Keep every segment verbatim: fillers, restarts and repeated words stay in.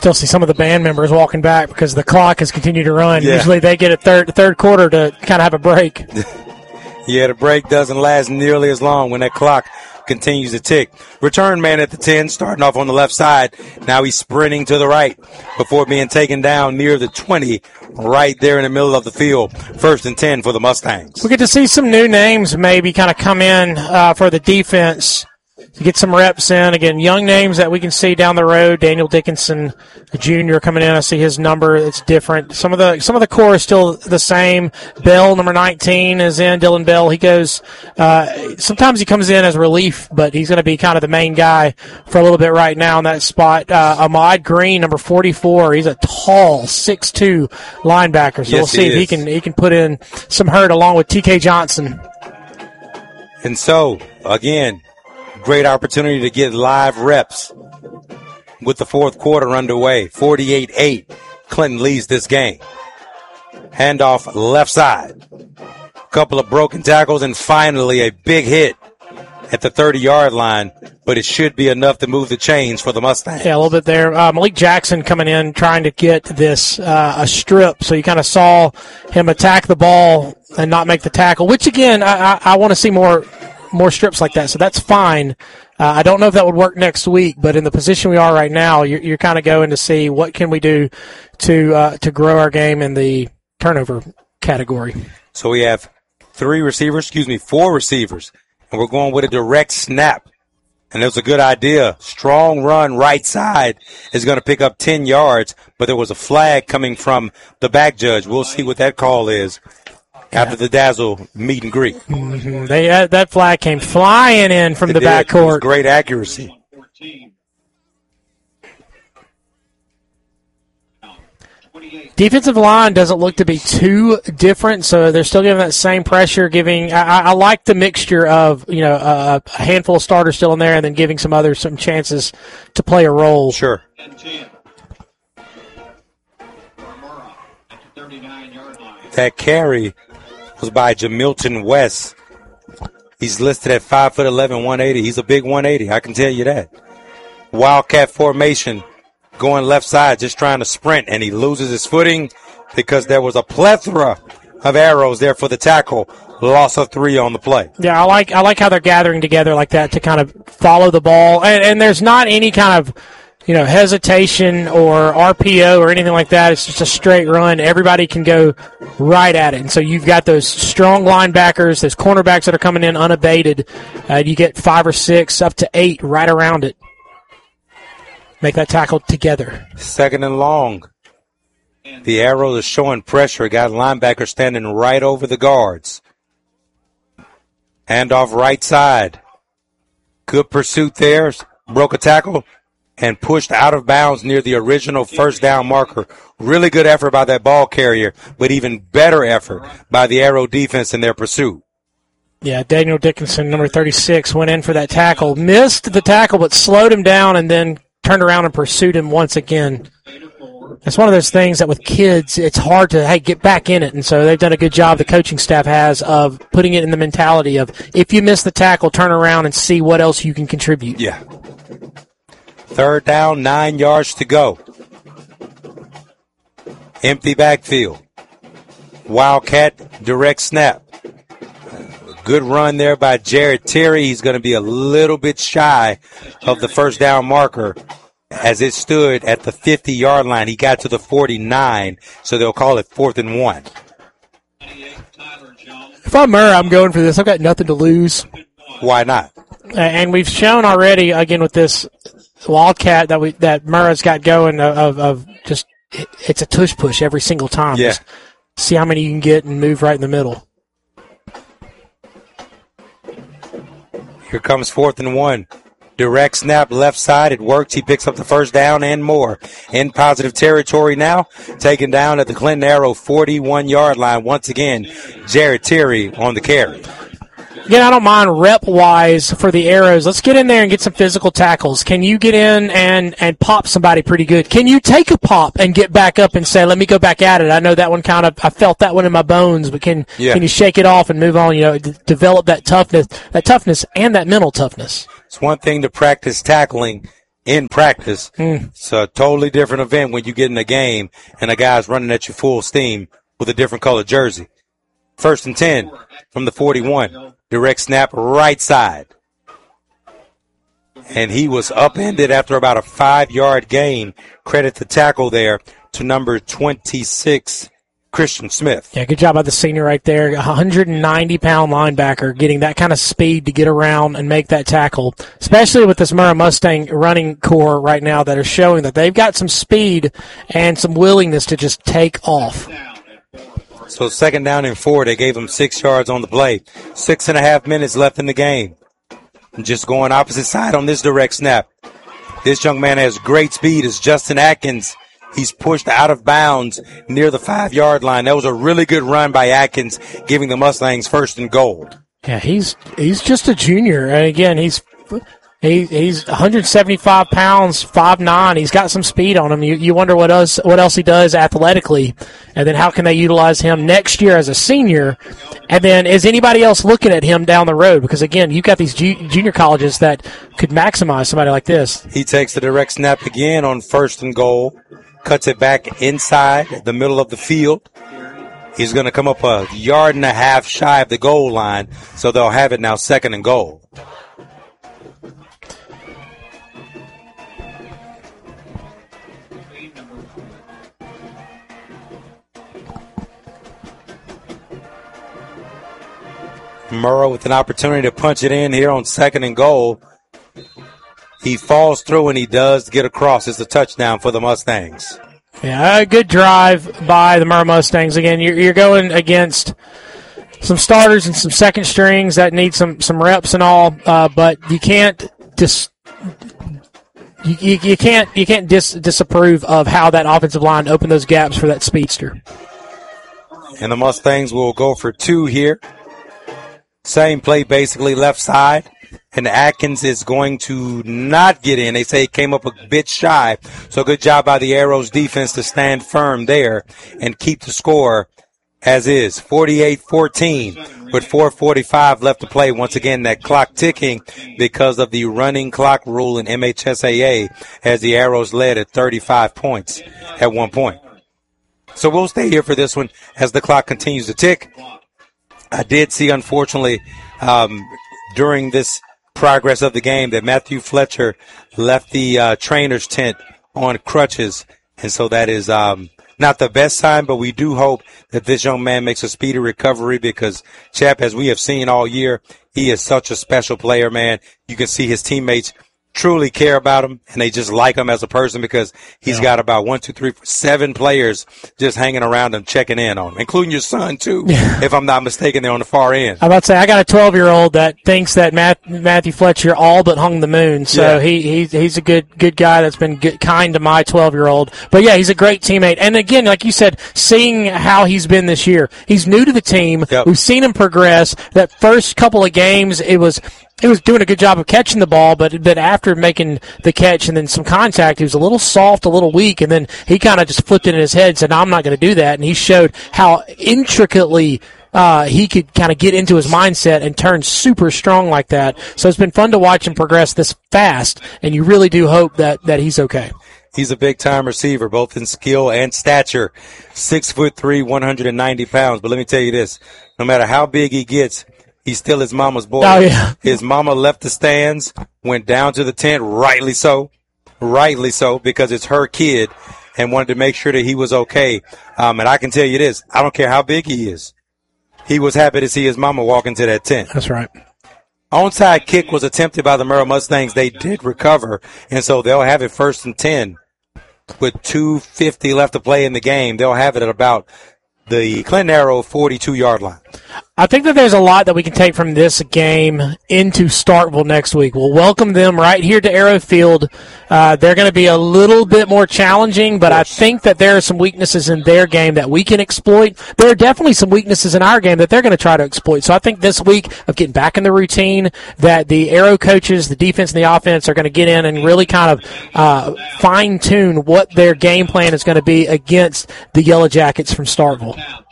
Still see some of the band members walking back because the clock has continued to run. Yeah. Usually they get a third third quarter to kind of have a break. Yeah, the break doesn't last nearly as long when that clock continues to tick. Return man at the ten, starting off on the left side. Now he's sprinting to the right before being taken down near the twenty, right there in the middle of the field. First and ten for the Mustangs. We get to see some new names maybe kind of come in uh, for the defense to get some reps in. Again, young names that we can see down the road. Daniel Dickinson, the junior, coming in. I see his number. It's different. Some of the some of the core is still the same. Bell, number nineteen, is in. Dylan Bell. He goes. Uh, sometimes he comes in as relief, but he's going to be kind of the main guy for a little bit right now in that spot. Uh, Ahmad Green, number forty-four. He's a tall six two linebacker. So Yes, we'll see he if he is. can he can put in some hurt along with T K Johnson. And so, again, great opportunity to get live reps with the fourth quarter underway. forty-eight eight. Clinton leads this game. Handoff left side. Couple of broken tackles and finally a big hit at the thirty-yard line, but it should be enough to move the chains for the Mustangs. Yeah, a little bit there. Uh, Malik Jackson coming in trying to get this uh, a strip, so you kind of saw him attack the ball and not make the tackle, which, again, I, I, I want to see more more strips like that, so that's fine. Uh, I don't know if that would work next week, but in the position we are right now, you're, you're kind of going to see what can we do to uh, to grow our game in the turnover category. So we have three receivers, excuse me, four receivers, and we're going with a direct snap. And it was a good idea. Strong run right side is going to pick up ten yards, but there was a flag coming from the back judge. We'll see what that call is after the Dazzle meet and greet. Mm-hmm. They uh, that flag came flying in from It the did. back It was court. great accuracy. Defensive line doesn't look to be too different, so they're still giving that same pressure. Giving, I, I like the mixture of you know a, a handful of starters still in there, and then giving some others some chances to play a role. Sure. That carry was by Jamilton West. He's listed at five foot eleven, one eighty. He's a big one eighty. I can tell you that. Wildcat formation. Going left side, just trying to sprint, and he loses his footing because there was a plethora of arrows there for the tackle. Loss of three on the play. Yeah, I like I like how they're gathering together like that to kind of follow the ball, and, and there's not any kind of you know hesitation or R P O or anything like that. It's just a straight run. Everybody can go right at it, and so you've got those strong linebackers, those cornerbacks that are coming in unabated. Uh, you get five or six, up to eight right around it. Make that tackle together. Second and long. The arrows are showing pressure. Got linebacker standing right over the guards. Handoff right side. Good pursuit there. Broke a tackle and pushed out of bounds near the original first down marker. Really good effort by that ball carrier, but even better effort by the Arrow defense in their pursuit. Yeah, Daniel Dickinson, number thirty-six, went in for that tackle. Missed the tackle, but slowed him down and then turned around and pursued him once again. It's one of those things that with kids, it's hard to, hey, get back in it. And so they've done a good job, the coaching staff has, of putting it in the mentality of if you miss the tackle, turn around and see what else you can contribute. Yeah. Third down, nine yards to go. Empty backfield. Wildcat direct snap. Good run there by Jared Terry. He's going to be a little bit shy of the first down marker as it stood at the fifty-yard line. He got to the forty-nine, so they'll call it fourth and one. If I'm Murray, I'm going for this. I've got nothing to lose. Why not? And we've shown already, again, with this Wildcat that we that Murray's got going of, of just it's a tush push every single time. Yeah. Just see how many you can get and move right in the middle. Here comes fourth and one. Direct snap left side. It works. He picks up the first down and more. In positive territory now. Taken down at the Clinton Arrow forty-one-yard line. Once again, Jared Terry on the carry. Again, I don't mind rep-wise for the Arrows. Let's get in there and get some physical tackles. Can you get in and, and pop somebody pretty good? Can you take a pop and get back up and say, let me go back at it? I know that one kind of, I felt that one in my bones, but can yeah. can you shake it off and move on, you know, d- develop that toughness, that toughness and that mental toughness? It's one thing to practice tackling. in practice. Mm. It's a totally different event when you get in a game and a guy's running at you full steam with a different color jersey. First and ten from the forty-one. Direct snap right side. And he was upended after about a five-yard gain. Credit the tackle there to number twenty-six, Christian Smith. Yeah, good job by the senior right there. one hundred ninety pound linebacker getting that kind of speed to get around and make that tackle, especially with this Murrah Mustang running core right now that are showing that they've got some speed and some willingness to just take off. So second down and four, they gave him six yards on the play. Six and a half minutes left in the game. Just going opposite side on this direct snap. This young man has great speed. It's Justin Atkins. He's pushed out of bounds near the five-yard line. That was a really good run by Atkins, giving the Mustangs first and goal. Yeah, he's he's just a junior. And again, he's he, he's one hundred seventy-five pounds, five nine. He's got some speed on him. You you wonder what else what else he does athletically, and then how can they utilize him next year as a senior? And then is anybody else looking at him down the road? Because again, you've got these ju- junior colleges that could maximize somebody like this. He takes the direct snap again on first and goal, cuts it back inside the middle of the field. He's going to come up a yard and a half shy of the goal line, so they'll have it now second and goal. Murrah with an opportunity to punch it in here on second and goal. He falls through and he does get across. It's a touchdown for the Mustangs. Yeah, a good drive by the Murrah Mustangs. Again, you're, you're going against some starters and some second strings that need some, some reps and all, uh, but you can't dis, you, you, you can't you can't dis, disapprove of how that offensive line opened those gaps for that speedster. And the Mustangs will go for two here. Same play, basically left side. And Atkins is going to not get in. They say he came up a bit shy. So good job by the Arrows defense to stand firm there and keep the score as is. forty-eight fourteen with four forty-five left to play. Once again, that clock ticking because of the running clock rule in M H S A A as the Arrows led at thirty-five points at one point. So we'll stay here for this one as the clock continues to tick. I did see, unfortunately, um, during this progress of the game that Matthew Fletcher left the uh, trainer's tent on crutches. And so that is um, not the best sign, but we do hope that this young man makes a speedy recovery because, Chap, as we have seen all year, he is such a special player, man. You can see his teammates truly care about him, and they just like him as a person because he's yeah. got about one, two, three, four, seven players just hanging around him, checking in on him, including your son, too, yeah. if I'm not mistaken, they're on the far end. I'm about to say, I got a twelve-year-old that thinks that Matt, Matthew Fletcher all but hung the moon, so yeah. he, he he's a good good guy that's been good, kind to my twelve-year-old. But, yeah, he's a great teammate. And, again, like you said, seeing how he's been this year, he's new to the team. Yep. We've seen him progress. That first couple of games, it was – he was doing a good job of catching the ball, but but after making the catch and then some contact, he was a little soft, a little weak, and then he kind of just flipped it in his head and said, no, I'm not going to do that. And he showed how intricately uh, he could kind of get into his mindset and turn super strong like that. So it's been fun to watch him progress this fast, and you really do hope that, that he's okay. He's a big-time receiver, both in skill and stature. Six foot three, one hundred ninety pounds. But let me tell you this, no matter how big he gets, he's still his mama's boy. Oh, yeah. His mama left the stands, went down to the tent, rightly so, rightly so, because it's her kid, and wanted to make sure that he was okay. Um, and I can tell you this, I don't care how big he is. He was happy to see his mama walk into that tent. That's right. Onside kick was attempted by the Murrah Mustangs. They did recover, and so they'll have it first and ten with two fifty left to play in the game. They'll have it at about the Clinton Arrow forty-two-yard line. I think that there's a lot that we can take from this game into Starkville next week. We'll welcome them right here to Arrow Field. Uh, they're going to be a little bit more challenging, but I think that there are some weaknesses in their game that we can exploit. There are definitely some weaknesses in our game that they're going to try to exploit. So I think this week of getting back in the routine, that the Arrow coaches, the defense and the offense, are going to get in and really kind of uh, fine-tune what their game plan is going to be against the Yellow Jackets from Starkville.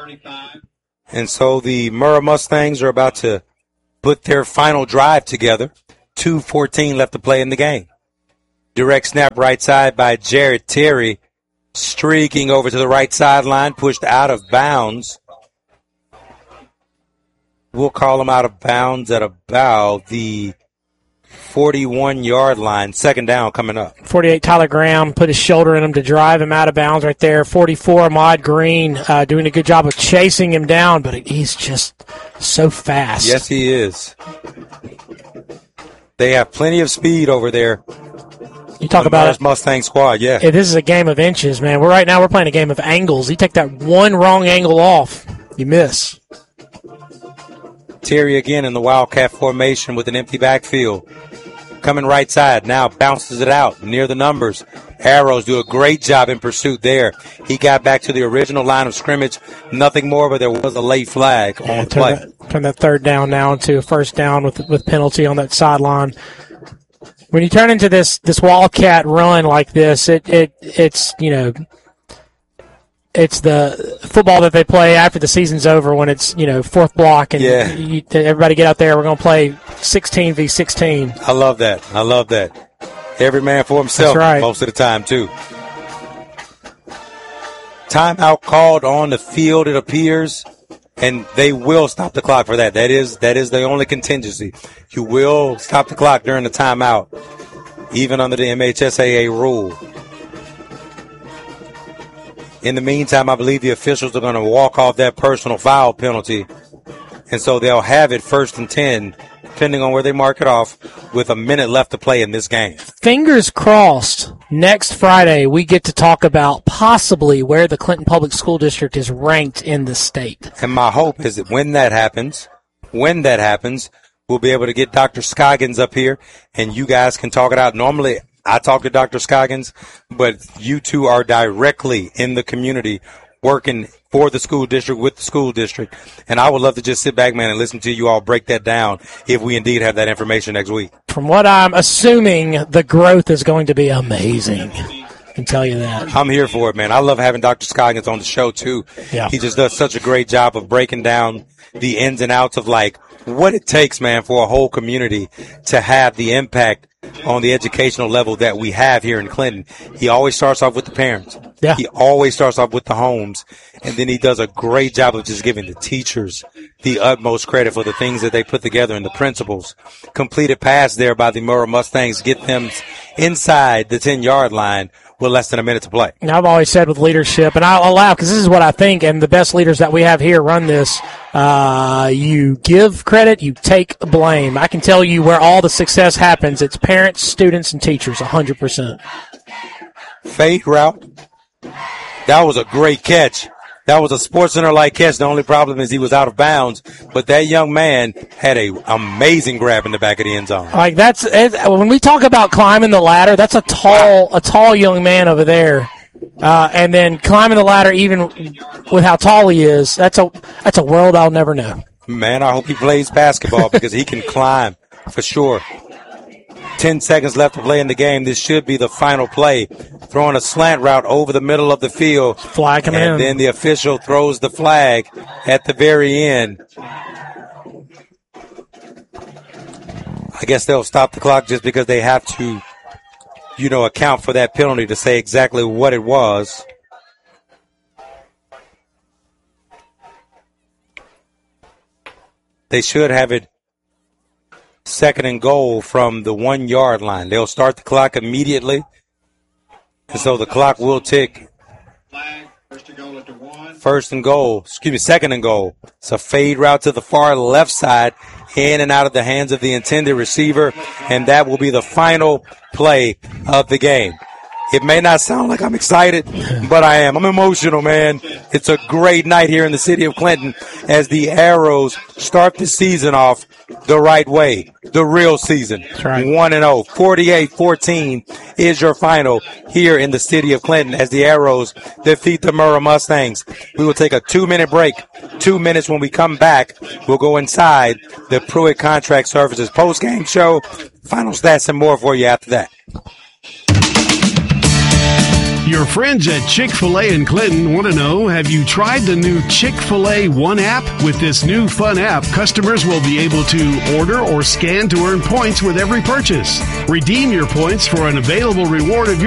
And so the Murrah Mustangs are about to put their final drive together. two fourteen left to play in the game. Direct snap right side by Jared Terry. Streaking over to the right sideline, pushed out of bounds. We'll call him out of bounds at about the forty-one-yard line. Second down coming up. forty-eight, Tyler Graham put his shoulder in him to drive him out of bounds right there. forty-four, Ahmad Green uh, doing a good job of chasing him down, but he's just so fast. Yes, he is. They have plenty of speed over there. You talk the about it. Mustang squad, yeah. yeah. This is a game of inches, man. We're right now we're playing a game of angles. You take that one wrong angle off, you miss. Terry again in the Wildcat formation with an empty backfield. Coming right side, now bounces it out near the numbers. Arrows do a great job in pursuit there. He got back to the original line of scrimmage. Nothing more, but there was a late flag yeah, on the play. That, turn that third down now into a first down with with penalty on that sideline. When you turn into this this Wildcat run like this, it, it it's, you know, it's the football that they play after the season's over when it's, you know, fourth block and yeah. you, everybody get out there. We're going to play sixteen v sixteen. I love that. I love that. Every man for himself. That's right. Most of the time, too. Timeout called on the field, it appears, and they will stop the clock for that. That is that is the only contingency. You will stop the clock during the timeout, even under the M H S A A rule. In the meantime, I believe the officials are going to walk off that personal foul penalty, and so they'll have it first and ten, depending on where they mark it off, with a minute left to play in this game. Fingers crossed, next Friday we get to talk about possibly where the Clinton Public School District is ranked in the state. And my hope is that when that happens, when that happens, we'll be able to get Doctor Scoggins up here, and you guys can talk it out. Normally, I talk to Doctor Scoggins, but you two are directly in the community working for the school district, with the school district. And I would love to just sit back, man, and listen to you all break that down if we indeed have that information next week. From what I'm assuming, the growth is going to be amazing. I can tell you that. I'm here for it, man. I love having Doctor Scoggins on the show, too. Yeah. He just does such a great job of breaking down the ins and outs of, like, what it takes, man, for a whole community to have the impact on the educational level that we have here in Clinton. He always starts off with the parents. Yeah. He always starts off with the homes, and then he does a great job of just giving the teachers the utmost credit for the things that they put together and the principals. Completed pass there by the Murrah Mustangs get them inside the ten-yard line with less than a minute to play. And I've always said with leadership, and I'll allow, because this is what I think, and the best leaders that we have here run this, uh, you give credit, you take blame. I can tell you where all the success happens. It's parents, students, and teachers, one hundred percent. Fade route. That was a great catch. That was a SportsCenter-like catch. The only problem is he was out of bounds, but that young man had a amazing grab in the back of the end zone. Like that's it, when we talk about climbing the ladder, that's a tall, a tall young man over there, uh, and then climbing the ladder, even with how tall he is, that's a that's a world I'll never know. Man, I hope he plays basketball because he can climb for sure. Ten seconds left to play in the game. This should be the final play. Throwing a slant route over the middle of the field. Flag him in. And then the official throws the flag at the very end. I guess they'll stop the clock just because they have to, you know, account for that penalty to say exactly what it was. They should have it second and goal from the one-yard line. They'll start the clock immediately, and so the clock will tick. First and goal, excuse me, second and goal. It's a fade route to the far left side, in and out of the hands of the intended receiver, and that will be the final play of the game. It may not sound like I'm excited, but I am. I'm emotional, man. It's a great night here in the city of Clinton as the Arrows start the season off the right way, the real season. That's right. one and oh. forty-eight fourteen is your final here in the city of Clinton as the Arrows defeat the Murrah Mustangs. We will take a two-minute break. Two minutes when we come back. We'll go inside the Pruitt Contract Services post-game show. Final stats and more for you after that. Your friends at Chick-fil-A in Clinton want to know, have you tried the new Chick-fil-A One app? With this new fun app, customers will be able to order or scan to earn points with every purchase. Redeem your points for an available reward of your